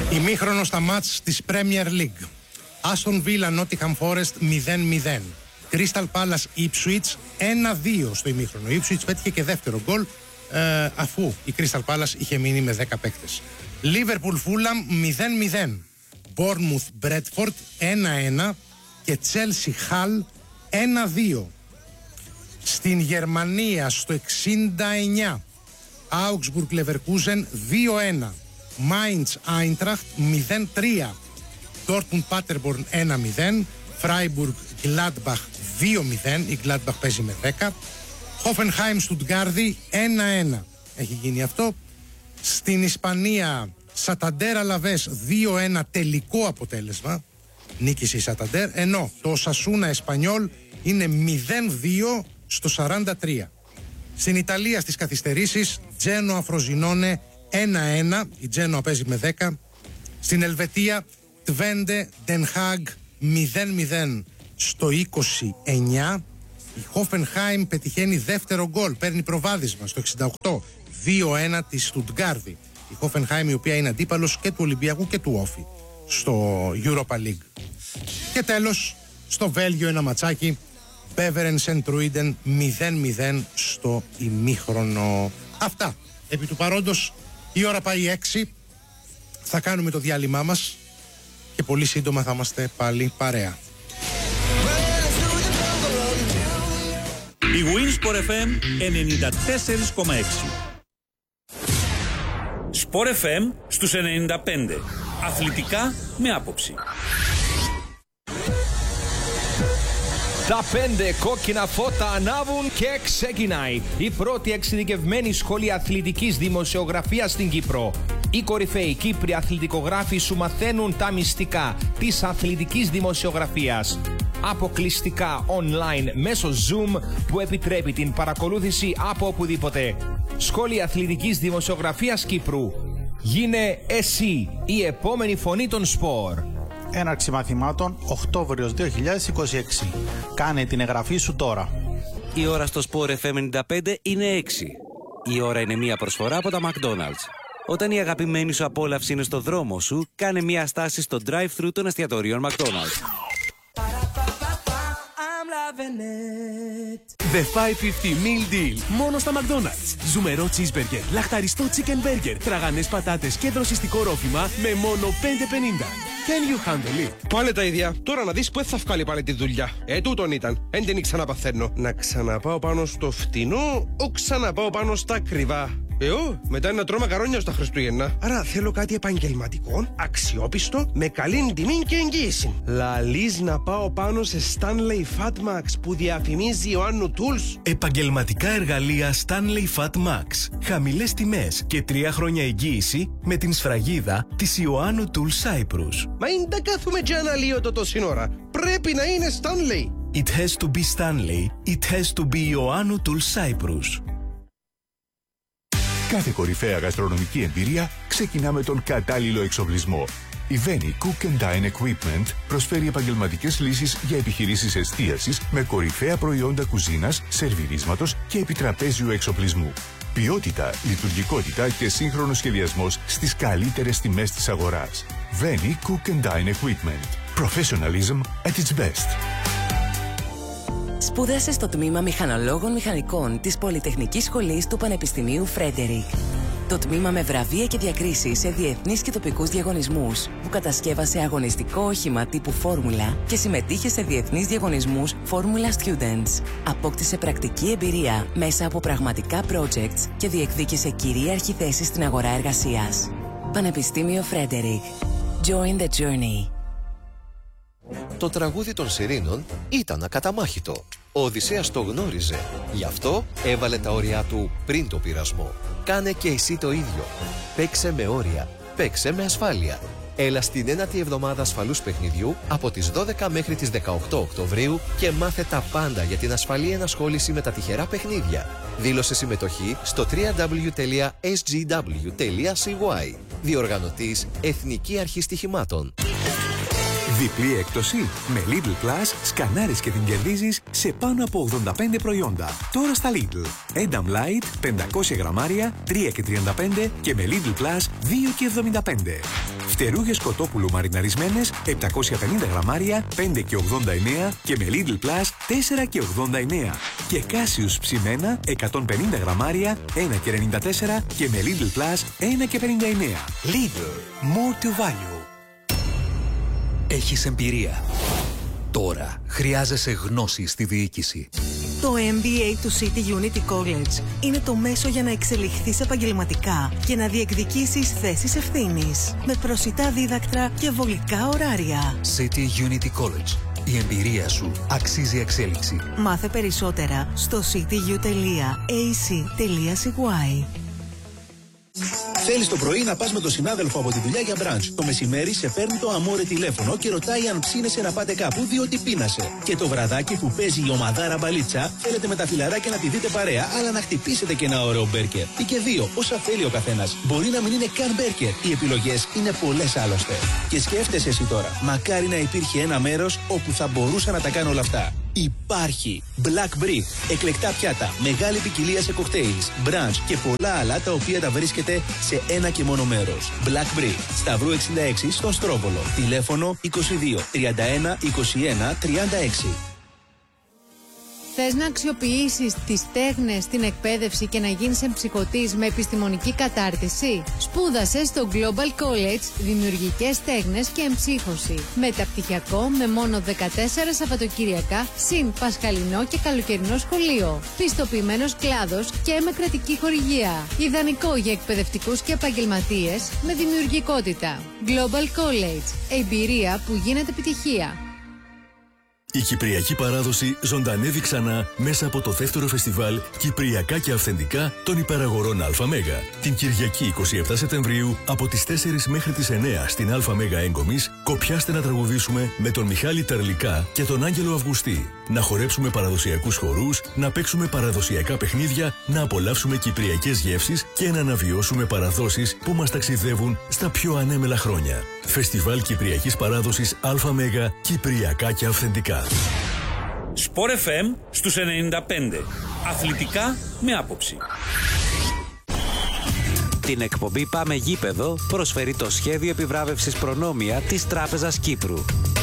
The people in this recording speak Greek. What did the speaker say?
Ημίχρονο στα μάτς της Premier League. Aston Villa Nottingham Forest 0-0. Crystal Palace Ipswich 1-2 στο ημίχρονο. Η Ipswich πέτυχε και δεύτερο γκολ αφού η Crystal Palace είχε μείνει με 10 παίκτες. Liverpool Fulham 0-0. Bournemouth Bradford 1-1 και Chelsea Hull 1-2. Στην Γερμανία στο 69 Augsburg Leverkusen 2-1. Mainz Eintracht 0-3. Dortmund Paderborn 1-0. Freiburg Gladbach 2-0. Η Gladbach παίζει με 10. Hoffenheim Stuttgart 1-1. Έχει γίνει αυτό. Στην Ισπανία Santander Alaves 2-1 τελικό αποτέλεσμα. Νίκησε η Santander. Ενώ το Osasuna Espanyol είναι 0-2 στο 43. Στην Ιταλία στις καθυστερήσεις Genoa Frosinone 1-1. Η Genoa παίζει με 10. Στην Ελβετία Twente Den Haag 0-0 στο 29. Η Hoffenheim πετυχαίνει δεύτερο γκολ, παίρνει προβάδισμα στο 68. 2-1 τη Στουτγκάρδη. Η Hoffenheim η οποία είναι αντίπαλος και του Ολυμπιακού και του Όφη στο Europa League. Και τέλος στο Βέλγιο ένα ματσάκι, Beveren Sint-Truiden 0-0 στο ημίχρονο. Αυτά. Επί του παρόντος η ώρα πάει 6. Θα κάνουμε το διάλειμμά μας και πολύ σύντομα θα είμαστε πάλι παρέα. Η Winsport FM 94,6. Sport FM στους 95. Αθλητικά με άποψη. Τα 5 κόκκινα φώτα ανάβουν και ξεκινάει η πρώτη εξειδικευμένη σχολή αθλητικής δημοσιογραφίας στην Κύπρο. Οι κορυφαίοι Κύπροι αθλητικογράφοι σου μαθαίνουν τα μυστικά της αθλητικής δημοσιογραφίας. Αποκλειστικά online μέσω Zoom που επιτρέπει την παρακολούθηση από οπουδήποτε. Σχολή αθλητικής δημοσιογραφίας Κύπρου. Γίνε εσύ η επόμενη φωνή των σπορ. Έναρξη μαθημάτων Οκτώβριος 2026. Κάνε την εγγραφή σου τώρα. Η ώρα στο Sport FM 95 είναι 6. Η ώρα είναι μια προσφορά από τα McDonald's. Όταν η αγαπημένη σου απόλαυση είναι στο δρόμο σου, κάνε μια στάση στο drive-thru των εστιατορίων McDonald's. The 550 Meal Deal. Μόνο στα McDonald's. Ζουμερό cheeseburger, λαχταριστό chicken burger, τραγανές πατάτες και δροσιστικό ρόφημα με μόνο 5,50. Can you handle it? Πάλι τα ίδια. Τώρα να δεις που θα βγάλει πάλι τη δουλειά. Τούτον ήταν. Εν την ξαναπαθαίνω. Να ξαναπάω πάνω στο φτηνό, ο ξαναπάω πάνω στα ακριβά. Μετά είναι να τρώω μακαρόνια στα Χριστούγεννα. Άρα θέλω κάτι επαγγελματικό, αξιόπιστο, με καλή τιμή και εγγύηση. Λαλείς να πάω πάνω σε Stanley Fatmax που διαφημίζει Ιωάννου Tools. Επαγγελματικά εργαλεία Stanley Fatmax. Χαμηλές τιμές και 3 χρόνια εγγύηση με την σφραγίδα της Ιωάννου Tools Cyprus. Μα είναι τα κάθουμε και αναλύω το σύνορα. Πρέπει να είναι Stanley. It has to be Stanley. It has to be Ιωάννου Tools Cyprus. Κάθε κορυφαία γαστρονομική εμπειρία ξεκινά με τον κατάλληλο εξοπλισμό. Η Veni Cook and Dine Equipment προσφέρει επαγγελματικές λύσεις για επιχειρήσεις εστίασης με κορυφαία προϊόντα κουζίνας, σερβιρίσματος και επιτραπέζιου εξοπλισμού. Ποιότητα, λειτουργικότητα και σύγχρονος σχεδιασμός στις καλύτερες τιμές της αγοράς. Veni Cook and Dine Equipment. Professionalism at its best. Σπούδασε στο τμήμα Μηχανολόγων Μηχανικών της Πολυτεχνικής Σχολής του Πανεπιστημίου Φρέντερικ. Το τμήμα με βραβεία και διακρίσεις σε διεθνείς και τοπικούς διαγωνισμούς, που κατασκεύασε αγωνιστικό όχημα τύπου Φόρμουλα και συμμετείχε σε διεθνείς διαγωνισμούς Formula Students. Απόκτησε πρακτική εμπειρία μέσα από πραγματικά projects και διεκδίκησε κυρίαρχη θέση στην αγορά εργασίας. Πανεπιστήμιο Φρέντερικ. Join the journey. Το τραγούδι των Σιρήνων ήταν ακαταμάχητο. Ο Οδυσσέας το γνώριζε. Γι' αυτό έβαλε τα όρια του πριν το πειρασμό. Κάνε και εσύ το ίδιο. Παίξε με όρια. Παίξε με ασφάλεια. Έλα στην 9η εβδομάδα ασφαλούς παιχνιδιού από τις 12 μέχρι τις 18 Οκτωβρίου και μάθε τα πάντα για την ασφαλή ενασχόληση με τα τυχερά παιχνίδια. Δήλωσε συμμετοχή στο www.sgw.cy. Διοργανωτής Εθνική Αρχή Στοιχημάτων. Διπλή έκπτωση. Με Lidl Plus σκανάρεις και την κερδίζεις σε πάνω από 85 προϊόντα. Τώρα στα Lidl. Edam Light 500 γραμμάρια 3,35 και με Lidl Plus 2,75. Φτερούγες κοτόπουλου μαριναρισμένες 750 γραμμάρια 5,89 και με Lidl Plus 4,89. Και Κάσιους ψημένα 150 γραμμάρια 1,94 και με Lidl Plus 1,59. Lidl. More to value. Έχεις εμπειρία. Τώρα χρειάζεσαι γνώση στη διοίκηση. Το MBA του City Unity College είναι το μέσο για να εξελιχθείς επαγγελματικά και να διεκδικήσεις θέσεις ευθύνης. Με προσιτά δίδακτρα και βολικά ωράρια. City Unity College. Η εμπειρία σου αξίζει εξέλιξη. Μάθε περισσότερα στο cityu.ac.cy. Θέλεις το πρωί να πας με τον συνάδελφο από τη δουλειά για μπραντς. Το μεσημέρι σε παίρνει το αμόρε τηλέφωνο και ρωτάει αν ψήνεσαι να πάτε κάπου διότι πείνασε. Και το βραδάκι που παίζει η ομαδάρα μπαλίτσα, θέλετε με τα φιλαράκια να τη δείτε παρέα, αλλά να χτυπήσετε και ένα ωραίο μπέρκερ. Ή και δύο, όσα θέλει ο καθένας. Μπορεί να μην είναι καν μπέρκερ. Οι επιλογές είναι πολλές άλλωστε. Και σκέφτεσαι εσύ τώρα, μακάρι να υπήρχε ένα μέρος όπου θα μπορούσα να τα κάνω όλα αυτά. Υπάρχει Black Brick, εκλεκτά πιάτα, μεγάλη ποικιλία σε κοκτέιλς, brunch και πολλά άλλα τα οποία τα βρίσκεται σε ένα και μόνο μέρος. Black Brick, Σταυρού 66 στον Στρόβολο. Τηλέφωνο 22 31 21 36. Θες να αξιοποιήσεις τις τέχνες στην εκπαίδευση και να γίνεις εμψυχωτής με επιστημονική κατάρτιση? Σπούδασε στο Global College Δημιουργικές Τέχνες και Εμψύχωση. Μεταπτυχιακό με μόνο 14 Σαββατοκύριακα, συν πασχαλινό και καλοκαιρινό σχολείο. Πιστοποιημένος κλάδος και με κρατική χορηγία. Ιδανικό για εκπαιδευτικούς και επαγγελματίες με δημιουργικότητα. Global College. Εμπειρία που γίνεται επιτυχία. Η κυπριακή παράδοση ζωντανεύει ξανά μέσα από το δεύτερο φεστιβάλ Κυπριακά και Αυθεντικά των Υπεραγορών ΑΜΕΓ. Την Κυριακή 27 Σεπτεμβρίου από τις 4 μέχρι τις 9 στην ΑΜΕΓ Έγκομης, κοπιάστε να τραγουδήσουμε με τον Μιχάλη Τερλικά και τον Άγγελο Αυγουστή. Να χορέψουμε παραδοσιακούς χορούς, να παίξουμε παραδοσιακά παιχνίδια, να απολαύσουμε κυπριακές γεύσεις και να αναβιώσουμε παραδόσεις που μας ταξιδεύουν στα πιο ανέμελα χρόνια. Φεστιβάλ Κυπριακής Παράδοσης ΑΜΕΓ, Κυπριακά και Αυθεντικά. Sport FM στους 95. Αθλητικά με άποψη. Την εκπομπή Πάμε Γήπεδο προσφέρει το σχέδιο επιβράβευσης προνόμια της Τράπεζας Κύπρου.